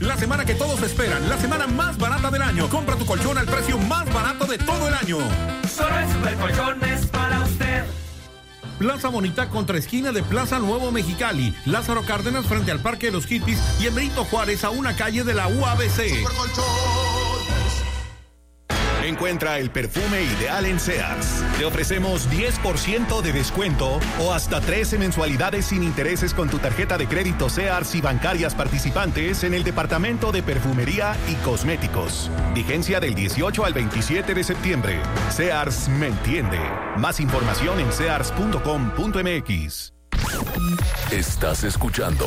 La semana que todos esperan, la semana más barata del año. Compra tu colchón al precio más barato de todo el año. Solo en Supercolchones para usted. Plaza Bonita contra esquina de Plaza Nuevo Mexicali, Lázaro Cárdenas frente al Parque de los Hippies y en Benito Juárez a una calle de la UABC. Encuentra el perfume ideal en Sears. Te ofrecemos 10% de descuento o hasta 13 mensualidades sin intereses con tu tarjeta de crédito Sears y bancarias participantes en el departamento de perfumería y cosméticos. Vigencia del 18 al 27 de septiembre. Sears me entiende. Más información en sears.com.mx. Estás escuchando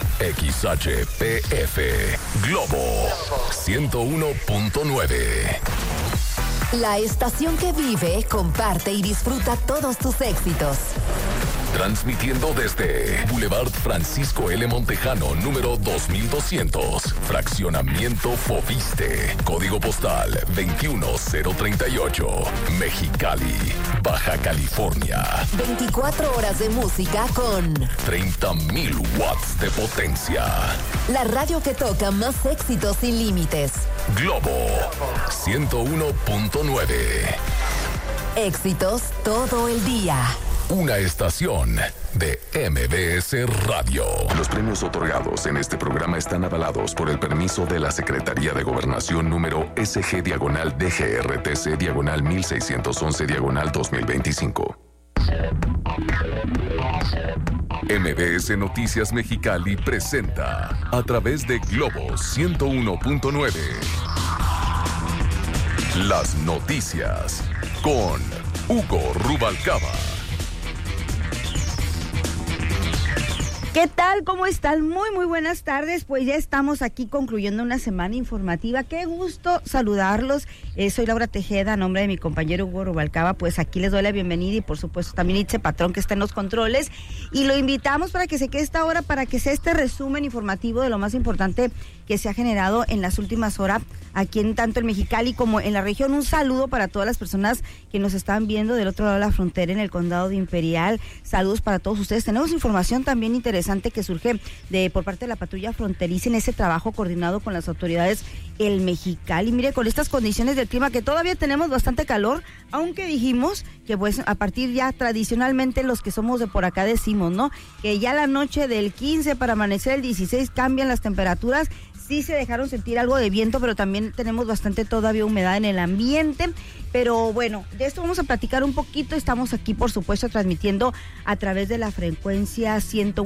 XHPF Globo 101.9. La estación que vive, comparte y disfruta todos tus éxitos. Transmitiendo desde Boulevard Francisco L. Montejano, número 2200, Fraccionamiento Foviste, Código Postal 21038, Mexicali, Baja California. 24 horas de música con 30,000 watts de potencia. La radio que toca más éxitos sin límites. Globo 101.9. Éxitos todo el día. Una estación de MBS Radio. Los premios otorgados en este programa están avalados por el permiso de la Secretaría de Gobernación número SG-DGRTC-1611-2025. MBS Noticias Mexicali presenta a través de Globo 101.9 las noticias con Hugo Rubalcaba. ¿Qué tal? ¿Cómo están? Muy buenas tardes. Pues ya estamos aquí concluyendo una semana informativa. Qué gusto saludarlos. Soy Laura Tejeda, a nombre de mi compañero Hugo Rubalcaba. Pues aquí les doy la bienvenida y por supuesto también Itze Patrón, que está en los controles. Y lo invitamos para que se quede esta hora, para que sea este resumen informativo de lo más importante que se ha generado en las últimas horas aquí en tanto en Mexicali como en la región. Un saludo para todas las personas que nos están viendo del otro lado de la frontera en el condado de Imperial. Saludos para todos ustedes. Tenemos información también interesante que surge por parte de la patrulla fronteriza en ese trabajo coordinado con las autoridades el Mexicali. Mire, con estas condiciones del clima que todavía tenemos bastante calor, aunque dijimos que pues a partir ya tradicionalmente los que somos de por acá decimos, ¿no? Que ya la noche del 15 para amanecer el 16 cambian las temperaturas. Sí se dejaron sentir algo de viento, pero también tenemos bastante todavía humedad en el ambiente. Pero bueno, de esto vamos a platicar un poquito. Estamos aquí, por supuesto, transmitiendo a través de la frecuencia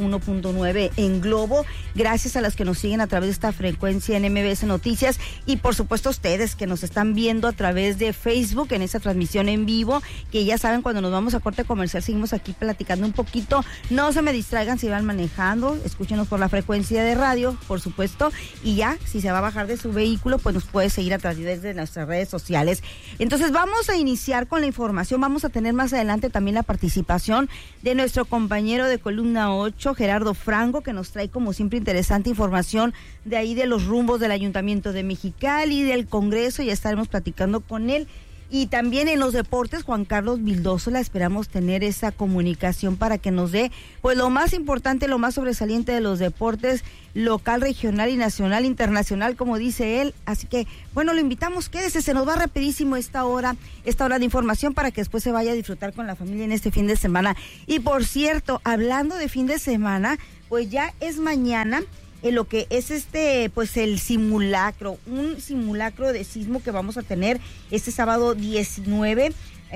101.9 en Globo. Gracias a las que nos siguen a través de esta frecuencia en MBS Noticias. Y por supuesto a ustedes que nos están viendo a través de Facebook en esta transmisión en vivo. Que ya saben, cuando nos vamos a corte comercial seguimos aquí platicando un poquito. No se me distraigan si van manejando. Escúchenos por la frecuencia de radio, por supuesto. Y ya, si se va a bajar de su vehículo, pues nos puede seguir a través de nuestras redes sociales. Entonces vamos a iniciar con la información. Vamos a tener más adelante también la participación de nuestro compañero de Columna 8, Gerardo Franco, que nos trae como siempre interesante información de ahí de los rumbos del Ayuntamiento de Mexicali, del Congreso. Ya estaremos platicando con él. Y también en los deportes, Juan Carlos Vildosola, esperamos tener esa comunicación para que nos dé pues lo más importante, lo más sobresaliente de los deportes local, regional y nacional, internacional, como dice él. Así que, bueno, lo invitamos, quédese, se nos va rapidísimo esta hora de información para que después se vaya a disfrutar con la familia en este fin de semana. Y por cierto, hablando de fin de semana, pues ya es mañana en lo que es pues el simulacro, un simulacro de sismo que vamos a tener este sábado 19,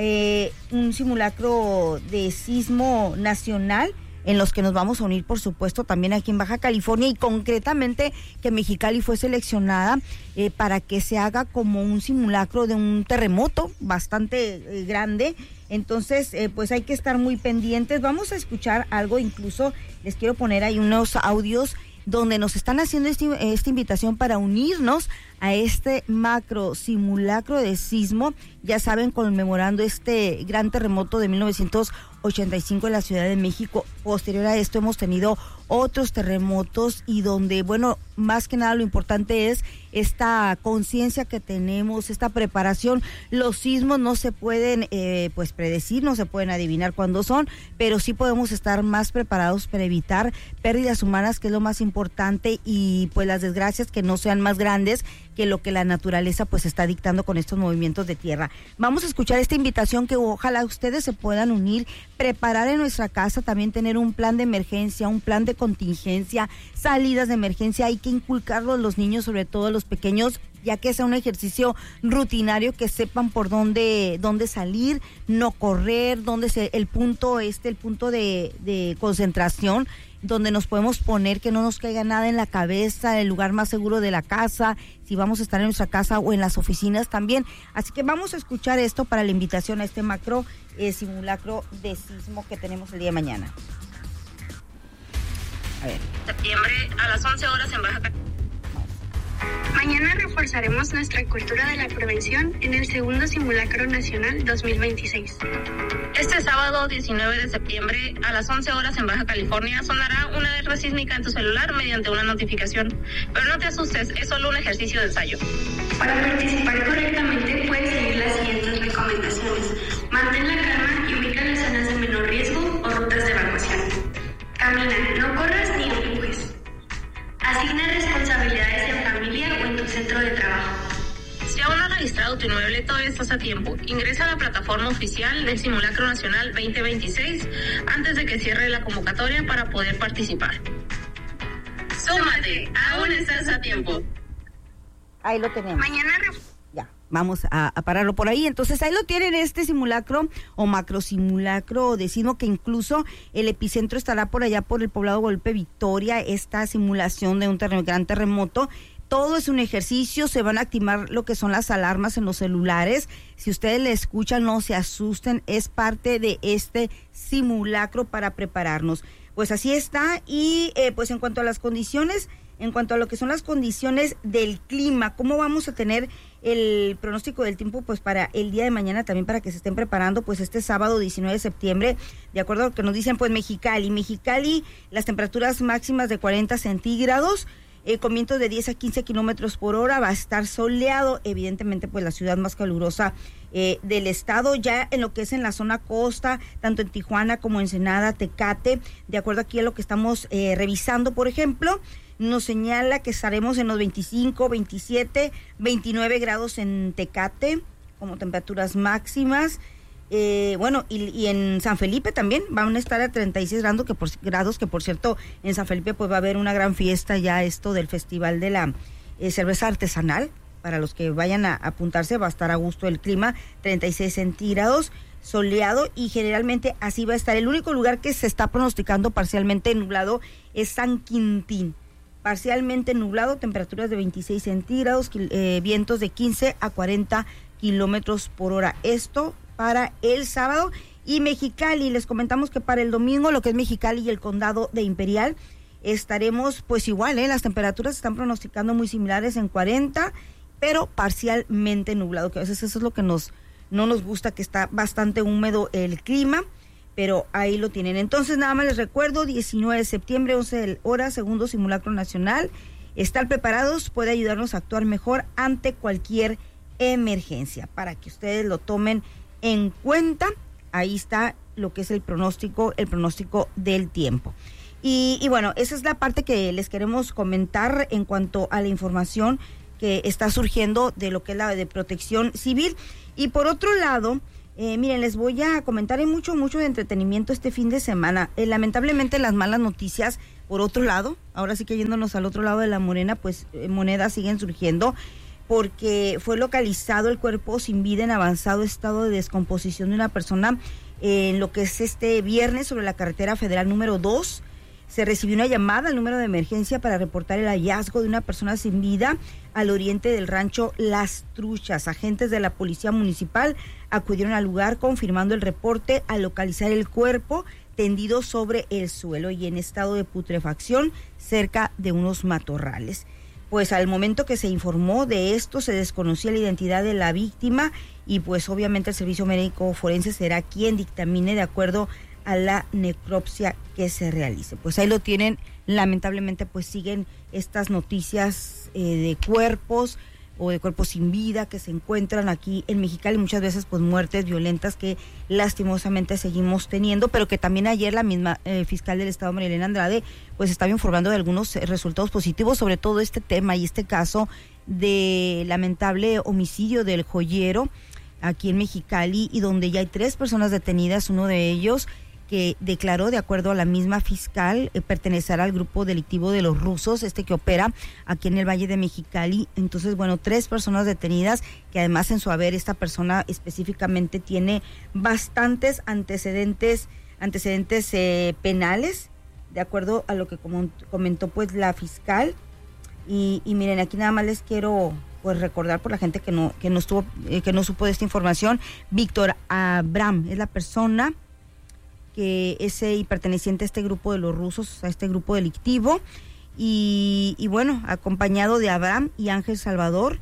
un simulacro de sismo nacional en los que nos vamos a unir, por supuesto, también aquí en Baja California, y concretamente que Mexicali fue seleccionada para que se haga como un simulacro de un terremoto bastante grande. Entonces, pues hay que estar muy pendientes. Vamos a escuchar algo, incluso les quiero poner ahí unos audios donde nos están haciendo esta invitación para unirnos a este macro simulacro de sismo, ya saben, conmemorando este gran terremoto de 1985 en la Ciudad de México. Posterior a esto hemos tenido otros terremotos y donde, bueno, más que nada lo importante es esta conciencia que tenemos, esta preparación. Los sismos no se pueden pues predecir, no se pueden adivinar cuándo son, pero sí podemos estar más preparados para evitar pérdidas humanas, que es lo más importante, y pues las desgracias que no sean más grandes que lo que la naturaleza pues está dictando con estos movimientos de tierra. Vamos a escuchar esta invitación que ojalá ustedes se puedan unir, preparar en nuestra casa, también tener un plan de emergencia, un plan de contingencia, salidas de emergencia. Hay que inculcarlo a los niños, sobre todo a los pequeños, ya que sea un ejercicio rutinario, que sepan por dónde salir, no correr, el punto de concentración, donde nos podemos poner, que no nos caiga nada en la cabeza, el lugar más seguro de la casa, si vamos a estar en nuestra casa o en las oficinas también. Así que vamos a escuchar esto para la invitación a este macro simulacro de sismo que tenemos el día de mañana. A ver. Septiembre a las 11 horas en Baja California. Mañana reforzaremos nuestra cultura de la prevención en el segundo simulacro nacional 2026. Este sábado 19 de septiembre a las 11 horas en Baja California sonará una alerta sísmica en tu celular mediante una notificación. Pero no te asustes, es solo un ejercicio de ensayo. Para participar correctamente puedes seguir las siguientes recomendaciones. Mantén la calma y ubica las zonas de menor riesgo o rutas de evacuación. Camina, no corras ni empujes. Asigna responsabilidades en familia o en tu centro de trabajo. Si aún no has registrado tu inmueble, todavía estás a tiempo. Ingresa a la plataforma oficial del Simulacro Nacional 2026 antes de que cierre la convocatoria para poder participar. ¡Súmate! ¡Aún estás a tiempo! Ahí lo tenemos. Mañana ya, vamos a pararlo por ahí. Entonces ahí lo tienen, este simulacro o macro simulacro de sismo, que incluso el epicentro estará por allá por el poblado Golpe Victoria. Esta simulación de un gran terremoto, todo es un ejercicio. Se van a activar lo que son las alarmas en los celulares. Si ustedes le escuchan, no se asusten, es parte de este simulacro para prepararnos. Pues así está. Y pues en cuanto a las condiciones, en cuanto a lo que son las condiciones del clima, ¿cómo vamos a tener el pronóstico del tiempo? Pues para el día de mañana también, para que se estén preparando, pues este sábado 19 de septiembre, de acuerdo a lo que nos dicen, pues Mexicali, las temperaturas máximas de 40 centígrados, con vientos de 10 a 15 kilómetros por hora, va a estar soleado, evidentemente pues la ciudad más calurosa del estado. Ya en lo que es en la zona costa, tanto en Tijuana como en Ensenada, Tecate, de acuerdo aquí a lo que estamos revisando, por ejemplo, nos señala que estaremos en los 25, 27, 29 grados en Tecate como temperaturas máximas. Bueno, y en San Felipe también van a estar a 36 grados, que por cierto, en San Felipe pues va a haber una gran fiesta ya, esto del festival de la cerveza artesanal. Para los que vayan a apuntarse, va a estar a gusto el clima, 36 centígrados, soleado, y generalmente así va a estar. El único lugar que se está pronosticando parcialmente nublado es San Quintín. Parcialmente nublado, temperaturas de 26 centígrados, vientos de 15 a 40 kilómetros por hora. Esto para el sábado. Y Mexicali, les comentamos que para el domingo, lo que es Mexicali y el condado de Imperial, estaremos pues igual, las temperaturas se están pronosticando muy similares en 40, pero parcialmente nublado, que a veces eso es lo que no nos gusta, que está bastante húmedo el clima. Pero ahí lo tienen. Entonces, nada más les recuerdo, 19 de septiembre, 11 horas, segundo simulacro nacional. Estar preparados puede ayudarnos a actuar mejor ante cualquier emergencia, para que ustedes lo tomen en cuenta. Ahí está lo que es el pronóstico del tiempo. Y bueno, esa es la parte que les queremos comentar en cuanto a la información que está surgiendo de lo que es la de Protección Civil. Y por otro lado, miren, les voy a comentar, hay mucho de entretenimiento este fin de semana. Lamentablemente las malas noticias, por otro lado, ahora sí que yéndonos al otro lado de la moneda, pues monedas siguen surgiendo, porque fue localizado el cuerpo sin vida en avanzado estado de descomposición de una persona en lo que es este viernes sobre la carretera federal número 2. Se recibió una llamada al número de emergencia para reportar el hallazgo de una persona sin vida al oriente del rancho Las Truchas. Agentes de la policía municipal acudieron al lugar confirmando el reporte al localizar el cuerpo tendido sobre el suelo y en estado de putrefacción cerca de unos matorrales. pues al momento que se informó de esto se desconocía la identidad de la víctima y pues obviamente el servicio médico forense será quien dictamine de acuerdo a la necropsia que se realice. Pues ahí lo tienen, lamentablemente pues siguen estas noticias de cuerpos o de cuerpos sin vida que se encuentran aquí en Mexicali, muchas veces pues muertes violentas que lastimosamente seguimos teniendo, pero que también ayer la misma fiscal del estado, María Elena Andrade, pues estaba informando de algunos resultados positivos sobre todo este tema y este caso de lamentable homicidio del joyero aquí en Mexicali, y donde ya hay 3 personas detenidas, uno de ellos que declaró, de acuerdo a la misma fiscal, pertenecer al grupo delictivo de los rusos, que opera aquí en el Valle de Mexicali. Entonces, bueno, 3 personas detenidas, que además en su haber esta persona específicamente tiene bastantes antecedentes penales, de acuerdo a lo que comentó pues la fiscal. Y miren, aquí nada más les quiero pues recordar por la gente que no supo de esta información. Víctor Abram es la persona que es perteneciente a este grupo de los rusos, a este grupo delictivo, y bueno, acompañado de Abraham y Ángel Salvador,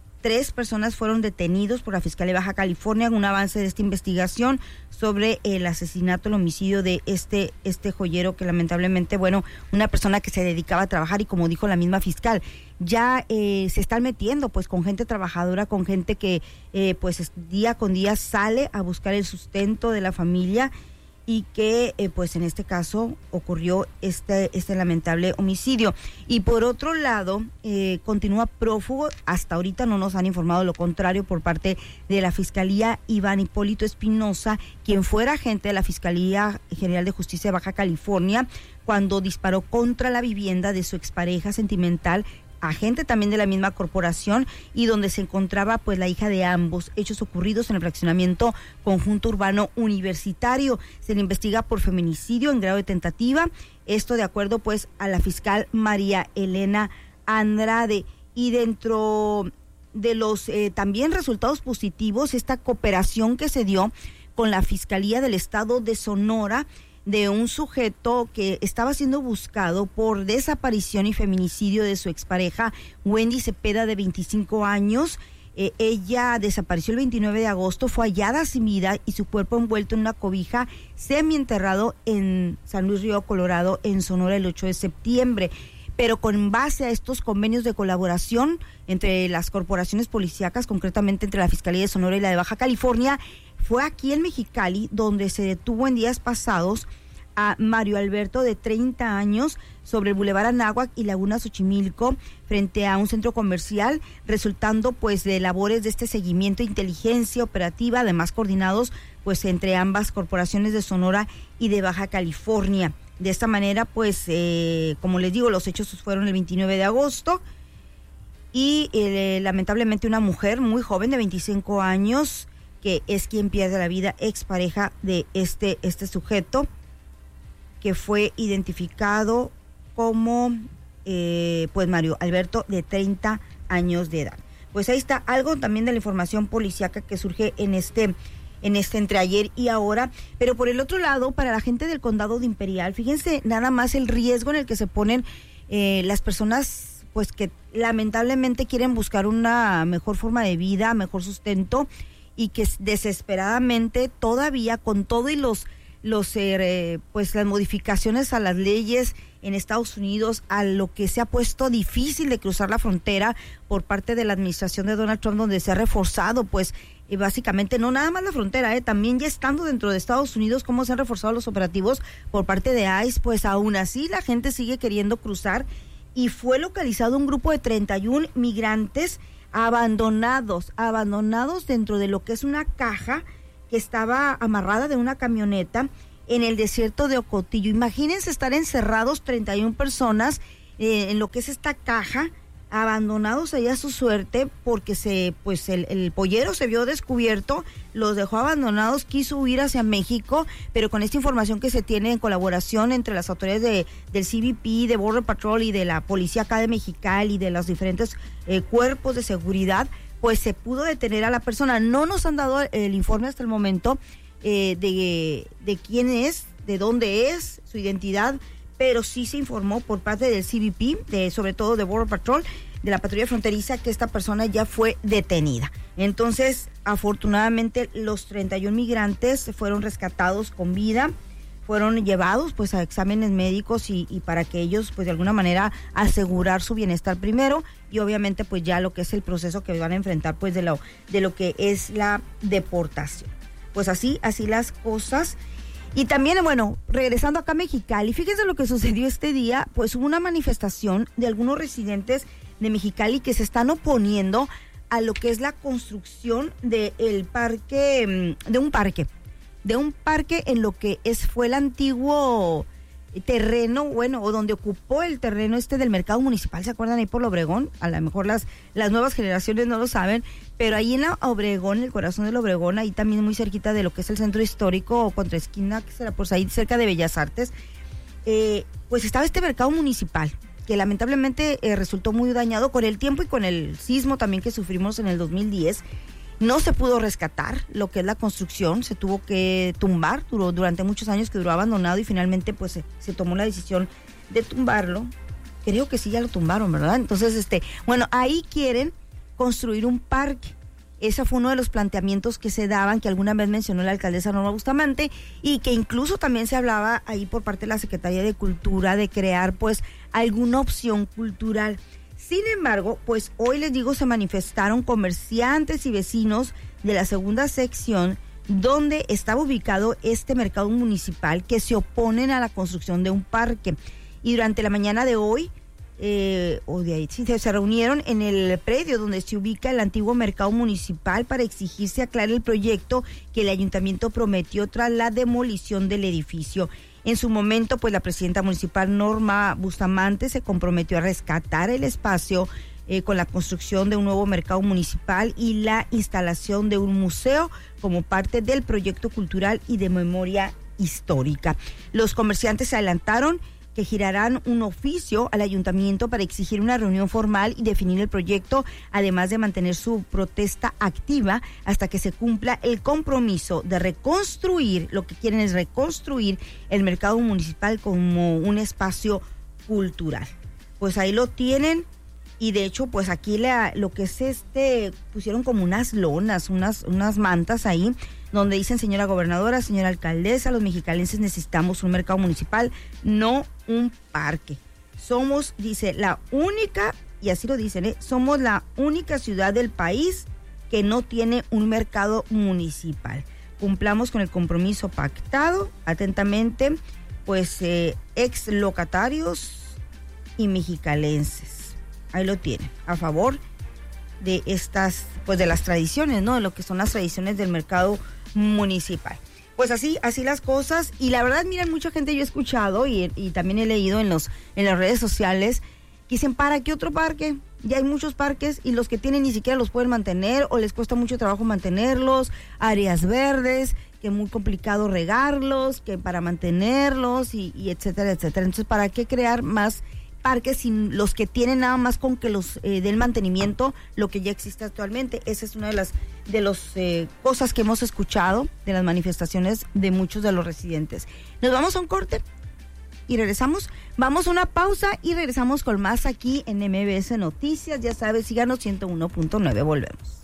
3 personas fueron detenidos por la Fiscalía de Baja California en un avance de esta investigación sobre el asesinato, el homicidio de este joyero que lamentablemente, bueno, una persona que se dedicaba a trabajar, y como dijo la misma fiscal, ya se están metiendo pues con gente trabajadora, con gente que pues día con día sale a buscar el sustento de la familia, y que pues en este caso ocurrió este lamentable homicidio. Y por otro lado, continúa prófugo, hasta ahorita no nos han informado lo contrario por parte de la Fiscalía, Iván Hipólito Espinosa, quien fuera agente de la Fiscalía General de Justicia de Baja California, cuando disparó contra la vivienda de su expareja sentimental, agente también de la misma corporación, y donde se encontraba pues la hija de ambos, hechos ocurridos en el fraccionamiento Conjunto Urbano Universitario. Se le investiga por feminicidio en grado de tentativa, esto de acuerdo pues a la fiscal María Elena Andrade. Y dentro de los también resultados positivos, esta cooperación que se dio con la Fiscalía del Estado de Sonora, de un sujeto que estaba siendo buscado por desaparición y feminicidio de su expareja, Wendy Cepeda, de 25 años. Ella desapareció el 29 de agosto, fue hallada sin vida y su cuerpo envuelto en una cobija, semienterrado en San Luis Río Colorado, en Sonora, el 8 de septiembre. Pero con base a estos convenios de colaboración entre las corporaciones policíacas, concretamente entre la Fiscalía de Sonora y la de Baja California, fue aquí en Mexicali donde se detuvo en días pasados a Mario Alberto, de 30 años, sobre el Boulevard Anáhuac y Laguna Xochimilco, frente a un centro comercial, resultando pues de labores de este seguimiento de inteligencia operativa, además coordinados pues entre ambas corporaciones de Sonora y de Baja California. De esta manera pues como les digo, los hechos fueron el 29 de agosto y lamentablemente una mujer muy joven de 25 años, que es quien pierde la vida, expareja de este sujeto, que fue identificado como pues Mario Alberto, de 30 años de edad. Pues ahí está algo también de la información policíaca que surge en este entre ayer y ahora. Pero por el otro lado, para la gente del condado de Imperial, fíjense nada más el riesgo en el que se ponen las personas pues que lamentablemente quieren buscar una mejor forma de vida, mejor sustento, y que desesperadamente todavía con todo y pues las modificaciones a las leyes en Estados Unidos, a lo que se ha puesto difícil de cruzar la frontera por parte de la administración de Donald Trump, donde se ha reforzado pues básicamente no nada más la frontera, también ya estando dentro de Estados Unidos, cómo se han reforzado los operativos por parte de ICE, pues aún así la gente sigue queriendo cruzar, y fue localizado un grupo de 31 migrantes abandonados dentro de lo que es una caja que estaba amarrada de una camioneta en el desierto de Ocotillo. Imagínense estar encerrados 31 personas en lo que es esta caja, abandonados allá a su suerte, porque el pollero se vio descubierto, los dejó abandonados, quiso huir hacia México, pero con esta información que se tiene en colaboración entre las autoridades del CBP, de Border Patrol y de la policía acá de Mexicali y de los diferentes cuerpos de seguridad, pues se pudo detener a la persona. No nos han dado el informe hasta el momento de quién es, de dónde es, su identidad, pero sí se informó por parte del CBP, sobre todo de Border Patrol, la patrulla fronteriza que esta persona ya fue detenida. Entonces, afortunadamente, los 31 migrantes fueron rescatados con vida, fueron llevados pues a exámenes médicos y para que ellos pues de alguna manera asegurar su bienestar primero y obviamente pues ya lo que es el proceso que van a enfrentar pues de lo que es la deportación. Pues así las cosas. Y también, bueno, regresando acá a Mexicali, fíjense lo que sucedió este día, pues hubo una manifestación de algunos residentes de Mexicali que se están oponiendo a lo que es la construcción de un parque en lo que fue el antiguo terreno, bueno, o donde ocupó el terreno del mercado municipal, ¿se acuerdan ahí por la Obregón? A lo mejor las nuevas generaciones no lo saben, pero ahí en la Obregón, el corazón del Obregón, ahí también muy cerquita de lo que es el centro histórico, o contra esquina, que será pues ahí cerca de Bellas Artes, pues estaba este mercado municipal, que lamentablemente resultó muy dañado con el tiempo y con el sismo también que sufrimos en el 2010. No se pudo rescatar lo que es la construcción, se tuvo que tumbar, duró durante muchos años que duró abandonado y finalmente pues se tomó la decisión de tumbarlo. Creo que sí, ya lo tumbaron, ¿verdad? Entonces, bueno, ahí quieren construir un parque. Ese fue uno de los planteamientos que se daban, que alguna vez mencionó la alcaldesa Norma Bustamante, y que incluso también se hablaba ahí por parte de la Secretaría de Cultura de crear pues alguna opción cultural. Sin embargo, pues hoy les digo, se manifestaron comerciantes y vecinos de la segunda sección donde estaba ubicado este mercado municipal que se oponen a la construcción de un parque. Y durante la mañana de hoy, se reunieron en el predio donde se ubica el antiguo mercado municipal para exigir se aclare el proyecto que el ayuntamiento prometió tras la demolición del edificio. En su momento, pues la presidenta municipal Norma Bustamante se comprometió a rescatar el espacio con la construcción de un nuevo mercado municipal y la instalación de un museo como parte del proyecto cultural y de memoria histórica. Los comerciantes se adelantaron que girarán un oficio al ayuntamiento para exigir una reunión formal y definir el proyecto, además de mantener su protesta activa hasta que se cumpla el compromiso de reconstruir, lo que quieren es reconstruir el mercado municipal como un espacio cultural. Pues ahí lo tienen y de hecho pues aquí lo que es pusieron como unas lonas, unas mantas ahí, donde dicen: señora gobernadora, señora alcaldesa, los mexicalenses necesitamos un mercado municipal, no un parque. Somos, dice, la única, y así lo dicen, somos la única ciudad del país que no tiene un mercado municipal. Cumplamos con el compromiso pactado. Atentamente, pues, ex locatarios y mexicalenses. Ahí lo tienen, a favor de estas, pues de las tradiciones, ¿no? De lo que son las tradiciones del mercado municipal. Pues así las cosas, y la verdad, miren, mucha gente yo he escuchado y también he leído en las redes sociales que dicen: ¿para qué otro parque? Ya hay muchos parques y los que tienen ni siquiera los pueden mantener o les cuesta mucho trabajo mantenerlos, áreas verdes, que es muy complicado regarlos, que para mantenerlos y etcétera, etcétera. Entonces, ¿para qué crear más parques sin los que tienen nada más con que los den mantenimiento lo que ya existe actualmente? Esa es una de las cosas que hemos escuchado de las manifestaciones de muchos de los residentes. Nos vamos a un corte y regresamos. Vamos a una pausa y regresamos con más aquí en MBS Noticias. Ya sabes, síganos 101.9. Volvemos.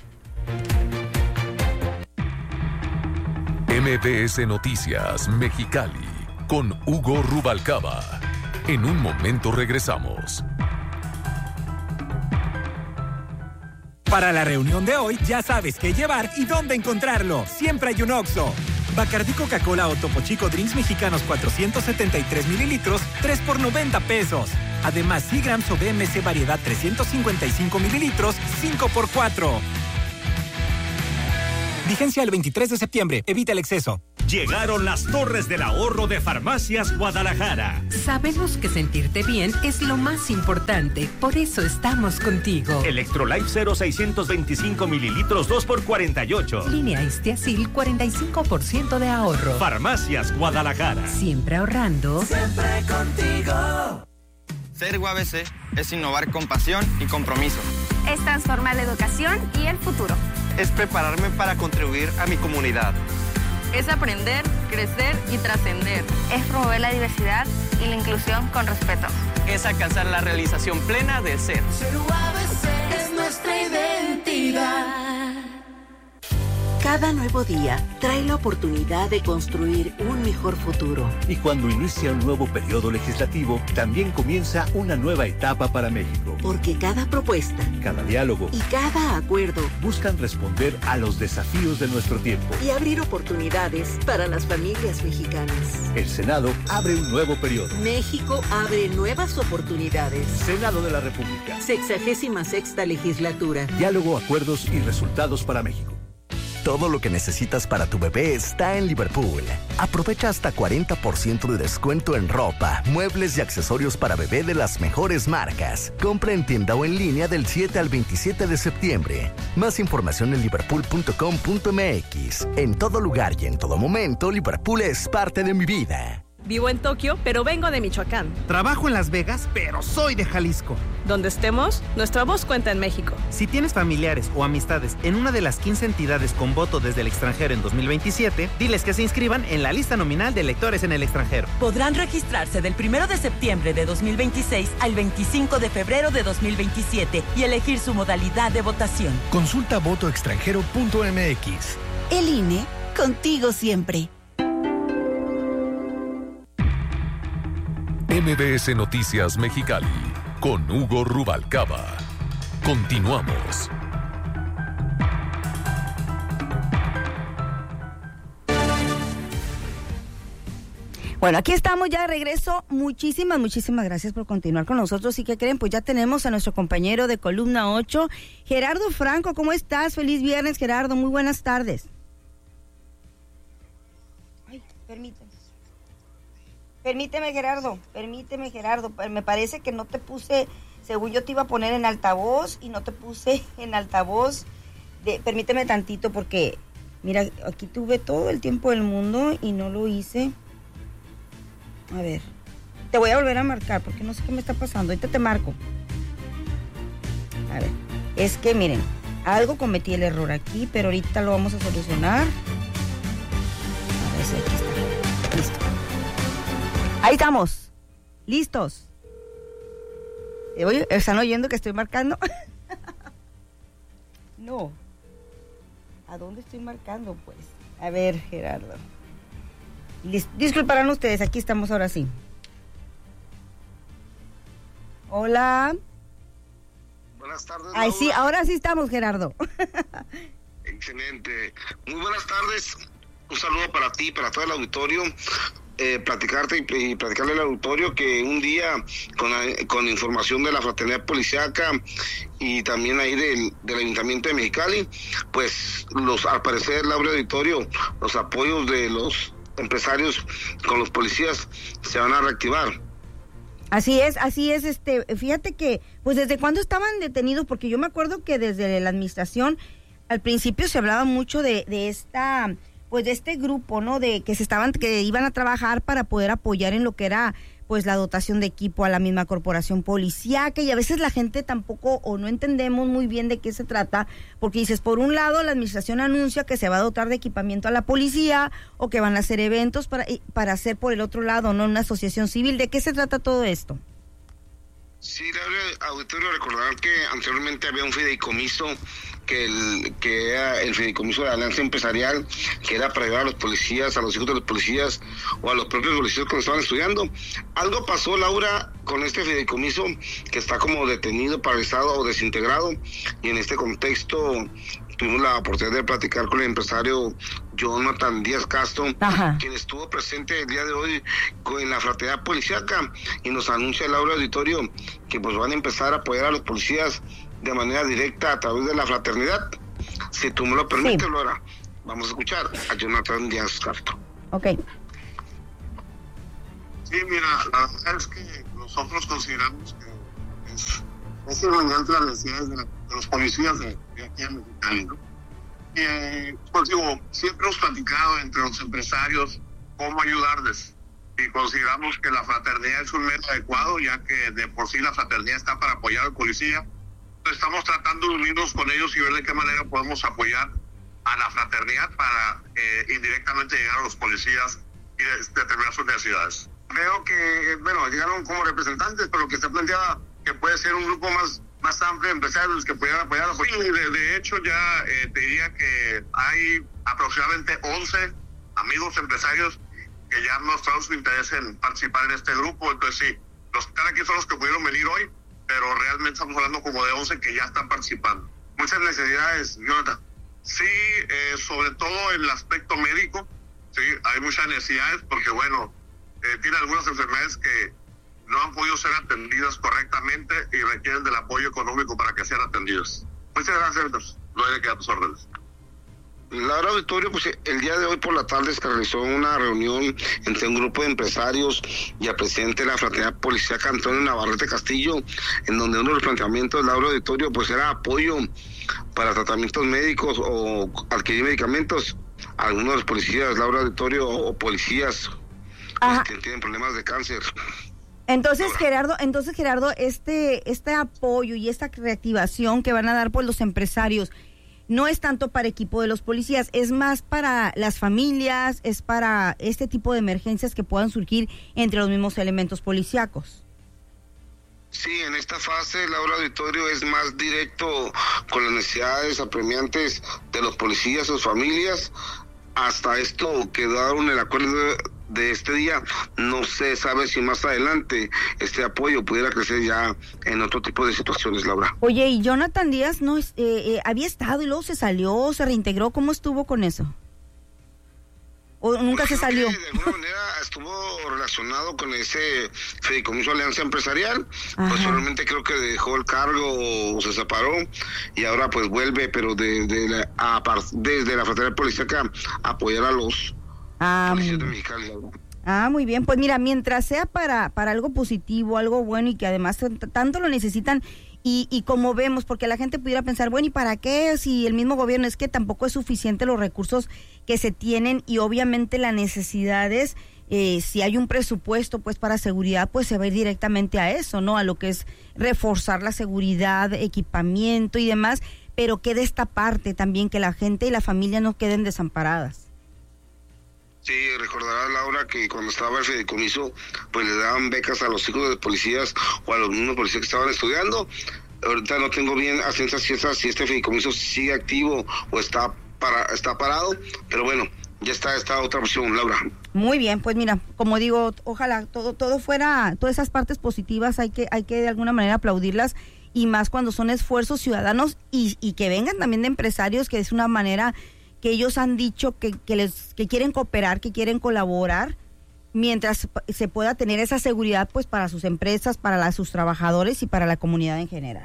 MBS Noticias Mexicali con Hugo Rubalcaba. En un momento regresamos. Para la reunión de hoy, ya sabes qué llevar y dónde encontrarlo. Siempre hay un Oxxo. Bacardí Coca-Cola o Topo Chico Drinks Mexicanos 473 mililitros, 3 por 90 pesos. Además, Seagrams o BMC Variedad 355 mililitros, 5 por 4. Vigencia el 23 de septiembre. Evita el exceso. Llegaron las Torres del Ahorro de Farmacias Guadalajara. Sabemos que sentirte bien es lo más importante, por eso estamos contigo. Electrolife 0 625 mililitros 2 por 48. Línea Istiazil 45% de ahorro. Farmacias Guadalajara. Siempre ahorrando. Siempre contigo. Ser UABC es innovar con pasión y compromiso. Es transformar la educación y el futuro. Es prepararme para contribuir a mi comunidad. Es aprender, crecer y trascender. Es promover la diversidad y la inclusión con respeto. Es alcanzar la realización plena del ser. Ser UABC es nuestra identidad. Cada nuevo día trae la oportunidad de construir un mejor futuro. Y cuando inicia un nuevo periodo legislativo, también comienza una nueva etapa para México. Porque cada propuesta, cada diálogo y cada acuerdo buscan responder a los desafíos de nuestro tiempo y abrir oportunidades para las familias mexicanas. El Senado abre un nuevo periodo. México abre nuevas oportunidades. Senado de la República. 66ª legislatura. Diálogo, acuerdos y resultados para México. Todo lo que necesitas para tu bebé está en Liverpool. Aprovecha hasta 40% de descuento en ropa, muebles y accesorios para bebé de las mejores marcas. Compra en tienda o en línea del 7 al 27 de septiembre. Más información en liverpool.com.mx. En todo lugar y en todo momento, Liverpool es parte de mi vida. Vivo en Tokio, pero vengo de Michoacán. Trabajo en Las Vegas, pero soy de Jalisco. Donde estemos, nuestra voz cuenta en México. Si tienes familiares o amistades en una de las 15 entidades con voto desde el extranjero en 2027, diles que se inscriban en la lista nominal de electores en el extranjero. Podrán registrarse del 1 de septiembre de 2026 al 25 de febrero de 2027 y elegir su modalidad de votación. Consulta votoextranjero.mx. El INE, contigo siempre. MBS Noticias Mexicali, con Hugo Rubalcaba. Continuamos. Bueno, aquí estamos ya de regreso. Muchísimas gracias por continuar con nosotros. ¿Y qué creen? Pues ya tenemos a nuestro compañero de Columna 8, Gerardo Franco. ¿Cómo estás? Feliz viernes, Gerardo. Muy buenas tardes. Ay, Permíteme, Gerardo. Me parece que no te puse, según yo te iba a poner en altavoz y no te puse en altavoz. Permíteme tantito porque, mira, aquí tuve todo el tiempo del mundo y no lo hice. A ver, te voy a volver a marcar porque no sé qué me está pasando. Ahorita te marco. A ver, es que miren, algo cometí el error aquí, pero ahorita lo vamos a solucionar. A ver si aquí está. Listo. Ahí estamos. ¿Listos? ¿Están oyendo que estoy marcando? No. ¿A dónde estoy marcando, pues? A ver, Gerardo. Disculparán ustedes, aquí estamos ahora sí. Hola. Buenas tardes. Ay, Laura. sí, ahora sí estamos, Gerardo. Excelente. Muy buenas tardes. Un saludo para ti, para todo el auditorio. Platicarte y platicarle al auditorio que un día con información de la Fraternidad Policíaca y también ahí del Ayuntamiento de Mexicali, pues al parecer, Laura, auditorio, los apoyos de los empresarios con los policías se van a reactivar. Así es, fíjate que, pues desde cuándo estaban detenidos, porque yo me acuerdo que desde la administración, al principio se hablaba mucho de esta, pues de este grupo, ¿no? De que iban a trabajar para poder apoyar en lo que era, pues la dotación de equipo a la misma corporación policíaca, y a veces la gente tampoco o no entendemos muy bien de qué se trata, porque dices, por un lado la administración anuncia que se va a dotar de equipamiento a la policía o que van a hacer eventos para hacer por el otro lado, ¿no? Una asociación civil. ¿De qué se trata todo esto? Sí, auditorio, recordar que anteriormente había un fideicomiso que era el fideicomiso de la Alianza Empresarial, que era para ayudar a los policías, a los hijos de los policías o a los propios policías cuando estaban estudiando. Algo pasó, Laura, con este fideicomiso que está como detenido, paralizado o desintegrado, y en este contexto tuvimos la oportunidad de platicar con el empresario Jonathan Díaz Castro, quien estuvo presente el día de hoy en la Fraternidad Policíaca, y nos anuncia el auditorio que pues van a empezar a apoyar a los policías de manera directa a través de la fraternidad. Si tú me lo permites, sí. Laura, vamos a escuchar a Jonathan Díaz Castro. Ok. Sí, mira, la verdad es que nosotros consideramos que es irrelevante las necesidades de los policías de aquí en Mexicali, ¿no? Pues digo, siempre hemos platicado entre los empresarios cómo ayudarles, y consideramos que la fraternidad es un medio adecuado, ya que de por sí la fraternidad está para apoyar al policía. Estamos tratando de unirnos con ellos y ver de qué manera podemos apoyar a la fraternidad para indirectamente llegar a los policías y determinar sus necesidades. Creo que, llegaron como representantes, pero que se planteaba que puede ser un grupo más amplio de empresarios que pudieran apoyar a la policía. De hecho, ya te diría que hay aproximadamente 11 amigos empresarios que ya han mostrado su interés en participar en este grupo. Entonces, sí, los que están aquí son los que pudieron venir hoy, pero realmente estamos hablando como de 11 que ya están participando. Muchas necesidades, Jonathan. Sí, sobre todo en el aspecto médico, sí, hay muchas necesidades porque, tiene algunas enfermedades que no han podido ser atendidas correctamente y requieren del apoyo económico para que sean atendidas. Muchas gracias, no hay de quedar a tus órdenes. Laura Auditorio, pues el día de hoy por la tarde se realizó una reunión entre un grupo de empresarios y al presidente de la Fraternidad Policíaca, Antonio Navarrete Castillo, en donde uno de los planteamientos de Laura Auditorio pues era apoyo para tratamientos médicos o adquirir medicamentos a algunos de los policías, Laura Auditorio, o policías que tienen problemas de cáncer. Entonces, Gerardo, este apoyo y esta reactivación que van a dar por los empresarios no es tanto para equipo de los policías, es más para las familias, es para este tipo de emergencias que puedan surgir entre los mismos elementos policíacos. Sí, en esta fase, Laura Auditorio, es más directo con las necesidades apremiantes de los policías, sus familias. Hasta esto quedaron el acuerdo de este día. No se sabe si más adelante este apoyo pudiera crecer ya en otro tipo de situaciones, Laura. Oye, y Jonathan Díaz no había estado y luego se salió, se reintegró. ¿Cómo estuvo con eso? ¿O nunca se salió? De alguna manera estuvo relacionado con ese fideicomiso Alianza Empresarial. Ajá. Pues solamente creo que dejó el cargo o se separó y ahora pues vuelve, pero desde la Fraternidad Policíaca a apoyar a los policías de Mexicali. Muy bien, pues mira, mientras sea para algo positivo, algo bueno y que además tanto lo necesitan y como vemos, porque la gente pudiera pensar, bueno, ¿y para qué? Si el mismo gobierno, es que tampoco es suficiente los recursos que se tienen y obviamente las necesidades, si hay un presupuesto pues para seguridad, pues se va a ir directamente a eso, ¿no? A lo que es reforzar la seguridad, equipamiento y demás, pero que de esta parte también que la gente y la familia no queden desamparadas. Sí, recordarás, Laura, que cuando estaba el fideicomiso, pues le daban becas a los hijos de policías o a los mismos policías que estaban estudiando. Ahorita no tengo bien a ciencia cierta si este fideicomiso sigue activo o está parado, pero bueno, ya está esta otra opción, Laura. Muy bien, pues mira, como digo, ojalá todo fuera, todas esas partes positivas hay que de alguna manera aplaudirlas, y más cuando son esfuerzos ciudadanos y que vengan también de empresarios, que es una manera que ellos han dicho que quieren cooperar, que quieren colaborar, mientras se pueda tener esa seguridad pues para sus empresas, para sus trabajadores y para la comunidad en general.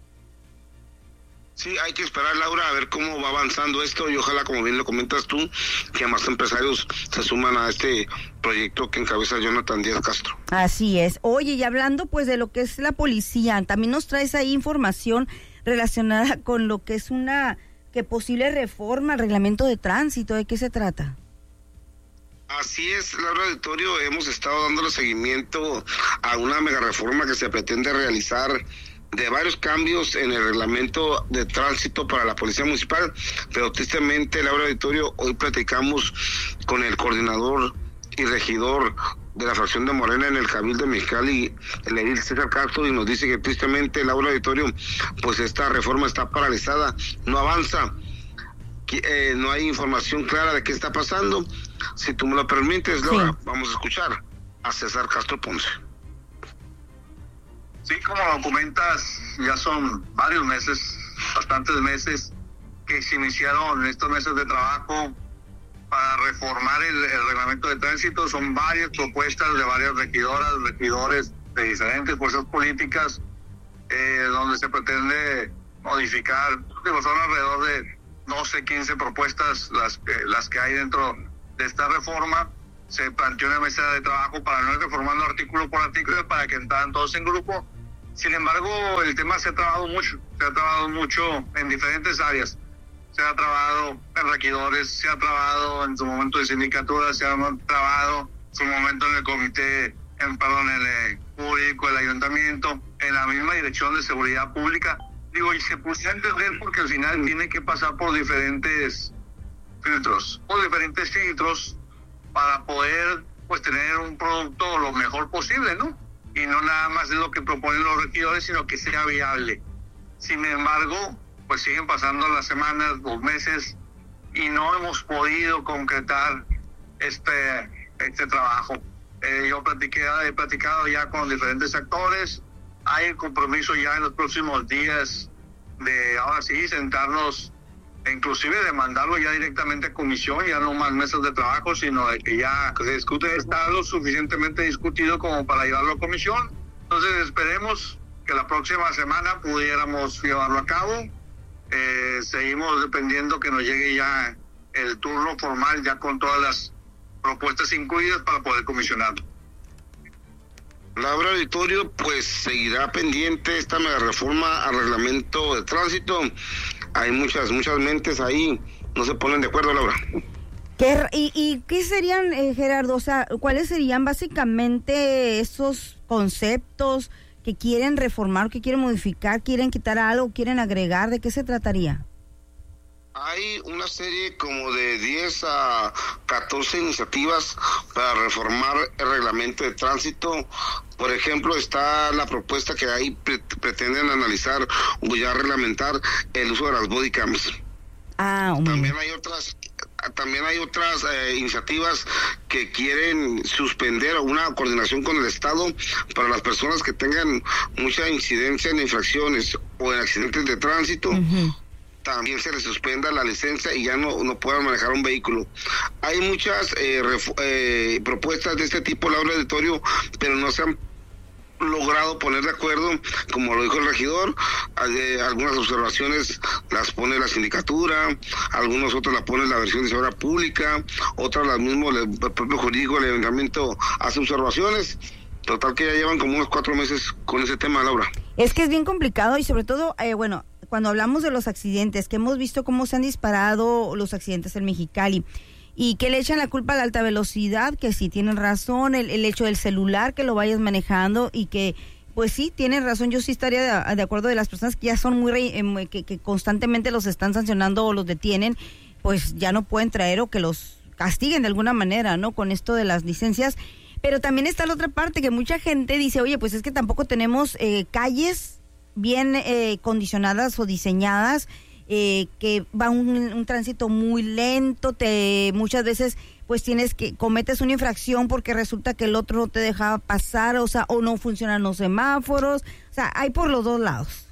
Sí, hay que esperar, Laura, a ver cómo va avanzando esto y ojalá, como bien lo comentas tú, que más empresarios se suman a este proyecto que encabeza Jonathan Díaz Castro. Así es. Oye, y hablando pues de lo que es la policía, también nos traes ahí información relacionada con lo que es una posible reforma al reglamento de tránsito. ¿De qué se trata? Así es, Laura Auditorio, hemos estado dándole seguimiento a una mega reforma que se pretende realizar de varios cambios en el reglamento de tránsito para la Policía Municipal, pero tristemente, Laura Auditorio, hoy platicamos con el coordinador y regidor de la fracción de Morena en el Cabildo de Mexicali, el edil César Castro, y nos dice que tristemente, Laura Auditorio, pues esta reforma está paralizada, no avanza, no hay información clara de qué está pasando. Si tú me lo permites, Laura, vamos a escuchar a César Castro Ponce. Sí, como lo comentas, ya son varios meses, bastantes meses, que se iniciaron estos meses de trabajo para reformar el reglamento de tránsito. Son varias propuestas de varias regidoras, regidores de diferentes fuerzas políticas, donde se pretende modificar, son alrededor de 12, 15 propuestas las que hay dentro de esta reforma. Se planteó una mesa de trabajo para no ir reformando artículo por artículo, para que entraran todos en grupo. Sin embargo, el tema se ha trabajado mucho en diferentes áreas. Se ha trabajado en regidores, se ha trabajado en su momento de sindicatura, se ha trabajado en su momento en el comité, en el público, el ayuntamiento, en la misma dirección de seguridad pública. Y se puede entender porque al final tiene que pasar por diferentes filtros o diferentes filtros para poder pues tener un producto lo mejor posible, ¿no? Y no nada más es lo que proponen los regidores, sino que sea viable. Sin embargo, pues siguen pasando las semanas, los meses, y no hemos podido concretar este trabajo. Yo he platicado ya con diferentes actores, hay el compromiso ya en los próximos días de ahora sí sentarnos, inclusive de mandarlo ya directamente a comisión, ya no más mesas de trabajo, sino de que ya se discute, está lo suficientemente discutido como para llevarlo a comisión. Entonces esperemos que la próxima semana pudiéramos llevarlo a cabo. Seguimos dependiendo que nos llegue ya el turno formal, ya con todas las propuestas incluidas para poder comisionarlo. Laura Auditorio, pues seguirá pendiente esta mega reforma al reglamento de tránsito. Hay muchas mentes ahí, no se ponen de acuerdo, Laura. ¿Y qué serían, Gerardo? O sea, ¿cuáles serían básicamente esos conceptos que quieren reformar, que quieren modificar, quieren quitar algo, quieren agregar? ¿De qué se trataría? Hay una serie como de 10 a 14 iniciativas para reformar el reglamento de tránsito. Por ejemplo, está la propuesta que ahí pretenden analizar o ya reglamentar el uso de las body cams. También hay otras iniciativas que quieren suspender una coordinación con el Estado para las personas que tengan mucha incidencia en infracciones o en accidentes de tránsito. Uh-huh. También se les suspenda la licencia y ya no puedan manejar un vehículo. Hay muchas propuestas de este tipo, Laura Auditorio, pero no se han logrado poner de acuerdo, como lo dijo el regidor. Algunas observaciones las pone la sindicatura, algunos otros la pone la versión de seguridad pública, otras las mismas, el propio jurídico del ayuntamiento hace observaciones. Total que ya llevan como unos 4 meses con ese tema, Laura. Es que es bien complicado y sobre todo, cuando hablamos de los accidentes, que hemos visto cómo se han disparado los accidentes en Mexicali, y que le echan la culpa a la alta velocidad, que sí tienen razón, el hecho del celular, que lo vayas manejando, y que pues sí, tienen razón. Yo sí estaría de acuerdo de las personas que ya son que constantemente los están sancionando o los detienen, pues ya no pueden traer o que los castiguen de alguna manera, ¿no? Con esto de las licencias. Pero también está la otra parte, que mucha gente dice, oye, pues es que tampoco tenemos calles bien condicionadas o diseñadas, que va un tránsito muy lento, muchas veces pues cometes una infracción porque resulta que el otro no te deja pasar, o no funcionan los semáforos, hay por los dos lados.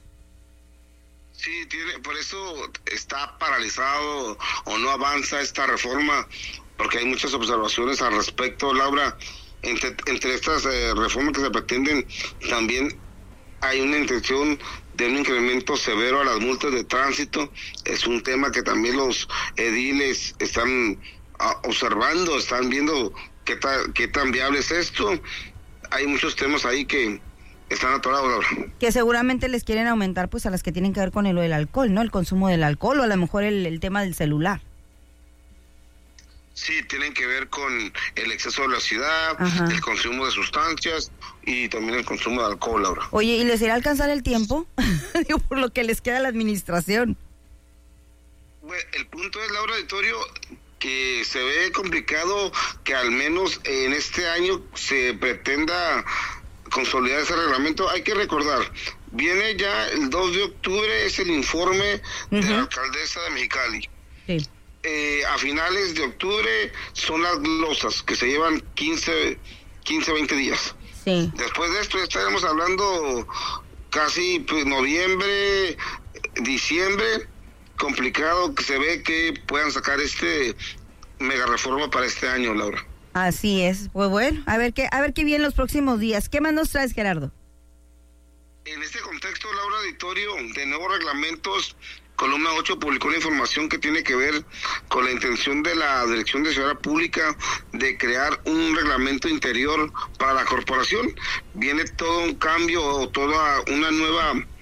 Sí, por eso está paralizado o no avanza esta reforma, porque hay muchas observaciones al respecto, Laura. Entre estas reformas que se pretenden, también hay una intención de un incremento severo a las multas de tránsito. Es un tema que también los ediles están observando, están viendo qué tan viable es esto. Hay muchos temas ahí que están atorados, Laura. Que seguramente les quieren aumentar pues a las que tienen que ver con el alcohol, ¿no? El consumo del alcohol, o a lo mejor el tema del celular. Sí, tienen que ver con el exceso de velocidad, el consumo de sustancias y también el consumo de alcohol, Laura. Oye, ¿y les irá a alcanzar el tiempo? Digo, por lo que les queda a la administración. Bueno, el punto es, Laura Auditorio, que se ve complicado que al menos en este año se pretenda consolidar ese reglamento. Hay que recordar, viene ya el 2 de octubre, es el informe de la alcaldesa de Mexicali. Sí. A finales de octubre son las glosas, que se llevan 15, 20 días. Sí. Después de esto ya estaremos hablando casi pues noviembre, diciembre. Complicado que se ve que puedan sacar mega reforma para este año, Laura. Así es. Pues bueno, a ver qué viene los próximos días. ¿Qué más nos traes, Gerardo? En este contexto, Laura Auditorio, de nuevos reglamentos, Columna 8 publicó una información que tiene que ver con la intención de la Dirección de Seguridad Pública de crear un reglamento interior para la corporación. Viene todo un cambio o toda una nueva